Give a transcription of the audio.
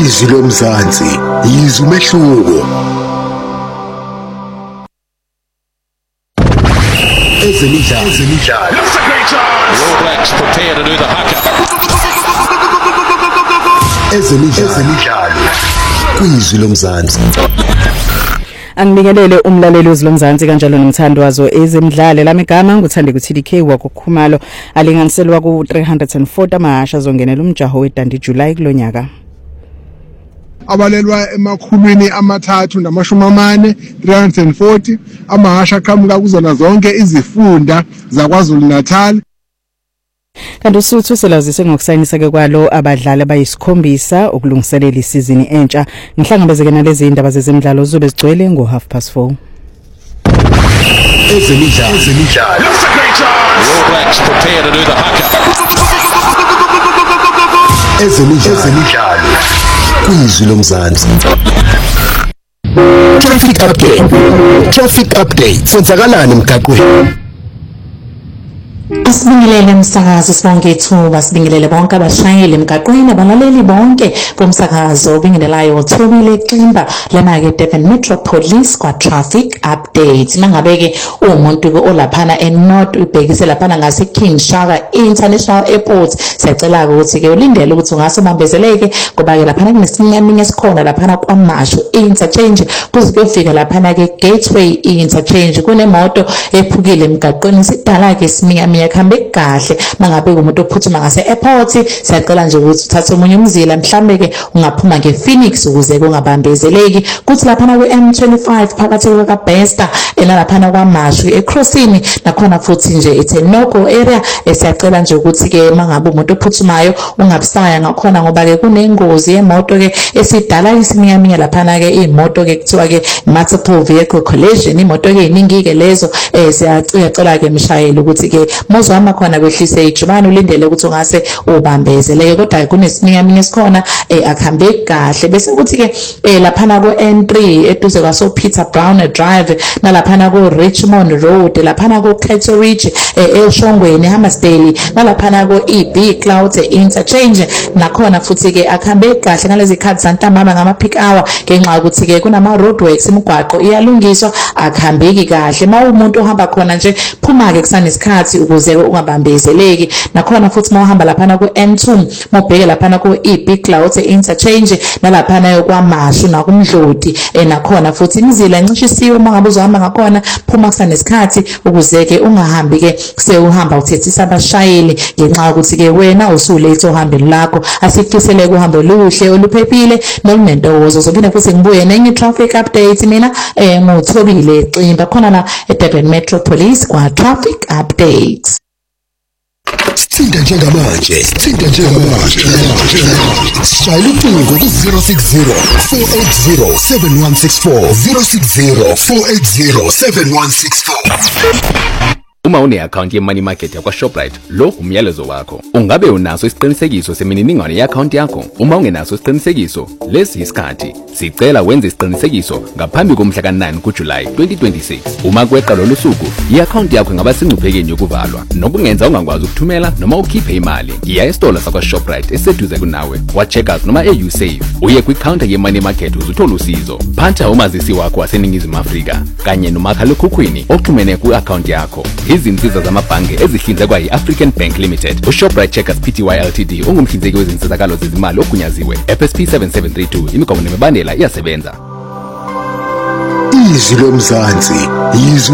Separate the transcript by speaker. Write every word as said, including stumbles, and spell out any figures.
Speaker 1: Izwi lomzansi, izwi umehluko. Ezemidlalo, ezemidlalo.
Speaker 2: That's a great chance. All Blacks prepare to do the haka.
Speaker 1: Ezemidlalo, ezemidlalo. Kwizwi lomzansi.
Speaker 3: Angibingelele umlaleli wezilomzansi kanjalo nomthando wazo ezemidlalo lamigama nguthande ku-T D K wakukhumalo alinganiselwa ku three hundred forty amahasha azongenela umjaho weDandi July kulonyaka.
Speaker 4: Abalelwa emakhulwini amathathu namashumi amane three hundred forty amahasha aqhamuka kuzona zonke izifunda zaKwaZulu Natal.
Speaker 3: Kanti uSuthu selazise ngokusayinisa ke kwalo abadlali abayisikhombisa ukulungiselela isizini entsha. Ngihlangabezeke nalezi indaba zezemidlalo zobe zigcwele ngo half past four.
Speaker 1: Ezemidlalo, ezemidlalo.
Speaker 2: That's a great chance. All Blacks prepare to do the haka.
Speaker 1: Ezemidlalo, ezemidlalo. Kwizwi lomzansi. Traffic update. Traffic update. Kwenzakalani emgaqweni?
Speaker 5: Asibingelele umsakazo sibonke ithuba sibingelele bonke abashayeli emgaqweni abalaleli bonke bomsakazo obingelelayo uthobile Ximba lana ke Durban Metro Police kwa traffic update mangabe ke umuntu ke olaphana eNorth ubhekise laphana ngase King Shaka International Airport siyacela ukuthi ke ulindele ukuthi ungase bambezeleke ngoba ke laphana kunesiminyaminya esikhona laphana kwaMashu interchange kuze kuyofika laphana ke Gateway interchange kunemoto ephukile emgaqweni sidala ke isiminyaminya yakhambe kahle mangabe umuntu ophuthuma ngase airport siyacela nje ukuthi uthathe umunye umzila mhlambe ke ungaphuma ngePhoenix ukuze kungabambezeleki kuthi laphana kwe-M twenty-five phakathi kwaBesta enalaphana kwaMashu eCrossing nakhona futhi nje eTenoko area siyacela nje ukuthi ke mangabe umuntu ophuthumayo ungabusaya ngakhona ngoba ke kunengozi yemoto ke esidala isiminyaminya laphana ke imoto ke kuthiwa ke multiple vehicle collision imoto ke iningi ke lezo eh siyacela ke mshayeli ukuthi ke mozwama khona kwehlise ijubane ulindele ukuthi ungase ubambezeleke kodwa kunesiminyaminya esikhona eh akhambe kahle bese kuthi ke eh laphana ko N three eduze kwaso Peter Brown Drive nalaphana ko Richmond Road laphana ko Cato Ridge eh eShongweni Hammersdale nalaphana ko E B Cloud interchange nakhona futhi ke akhambe kahle ngalezi khathi santambama ngama peak hour ngenxa ukuthi ke kunama roadworks imigwaqo iyalungiswa akhambeki kahle mawumuntu ohamba khona nje phuma ke kusanesikhathi ukuze ungabambezeleki nakhona futhi mawuhamba laphana ku N two mawubheke laphana ku E B Cloud interchange nalaphana yokwaMashu nakumdlodi enakhona futhi imizila encishisiwe mangabe uzohamba ngakhona phuma kusanesikhathi ukuze ke ungahambi ke sewuhamba uthethisa abashayeli ngenxa ukuthi ke wena usulate ohambeni lakho asikufisele kuhambe luhle oluphephile nolunentokozo zobina futhi ngibuye nenye traffic update mina eh nguthobile Ximba khona la eDurban Metro Police kwa traffic updates.
Speaker 1: Sithinda njengamanje, sithinda njengamanje. Shayela ucingo ku zero six zero four eight zero seven one six four zero six zero four eight zero seven one six four.
Speaker 6: Uma une-account ye-Money Market yakwa-Shoprite, lo umyalezo wakho. Ungabe unaso isiqinisekiso semininingwane ye-account yakho? Uma ungenaso isiqinisekiso, lesi isikhathi. Sicela wenze isiqinisekiso ngaphambi komhla ka nine kuJulayi twenty twenty-six. Uma kweqa lolu suku, i-account yakho ingaba sengcuphekeni yokuvalwa. Nokungenza ungakwazi ukuthumela noma ukhiphe imali. Iya esitolo sakwa-Shoprite eseduze kunawe. Wa-Checkers noma e-USave. Uye kwi-counter ye-Money Market uzuthola usizo. Phatha umazisi wakho waseNingizimu Afrika kanye nomakhalekhukhwini oxhumene ku-account yakho. Izinsiza zamabhange ezihlinzekwa yi-African Bank Limited. uShoprite Checkers Pty Ltd ungumhlinzeki wezinsizakalo zezimali ogunyaziwe. F S P seven seven three two imigomo nemibandela iyasebenza.
Speaker 1: Izwi lomzansi, izwi